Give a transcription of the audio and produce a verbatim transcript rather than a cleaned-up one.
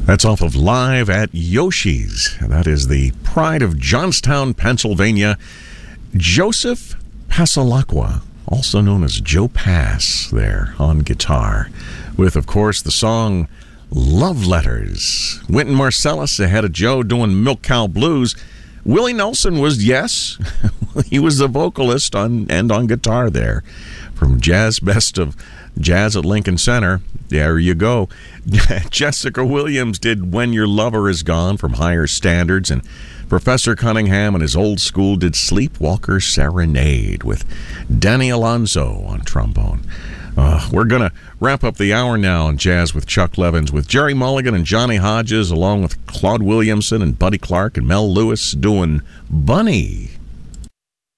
That's off of Live at Yoshi's. That is the pride of Johnstown, Pennsylvania. Joseph Passalacqua, also known as Joe Pass, there on guitar, with, of course, the song Love Letters. Wynton Marsalis ahead of Joe doing Milk Cow Blues. Willie Nelson was, yes, he was the vocalist on and on guitar there. From Jazz Best of Jazz at Lincoln Center, there you go. Jessica Williams did When Your Lover Is Gone from Higher Standards, and Professor Cunningham and his old school did Sleepwalker Serenade with Danny Alonso on trombone. Uh, we're going to wrap up the hour now in Jazz with Chuck Levins with Jerry Mulligan and Johnny Hodges, along with Claude Williamson and Buddy Clark and Mel Lewis doing Bunny.